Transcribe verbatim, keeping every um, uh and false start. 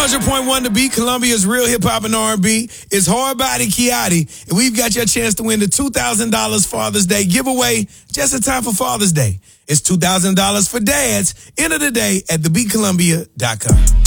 hundred point one The Beat, Columbia's real hip-hop and R and B. It's Hard Body Kiati, and we've got your chance to win the two thousand dollars Father's Day giveaway just in time for Father's Day. It's two thousand dollars for dads. Enter today at the beat columbia dot com.